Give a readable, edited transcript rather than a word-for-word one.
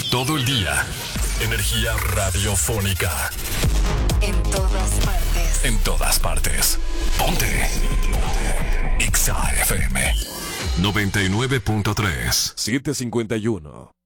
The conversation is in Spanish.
Todo el día. Energía radiofónica. En todas partes. En todas partes. Ponte. Exa FM 99.3 751.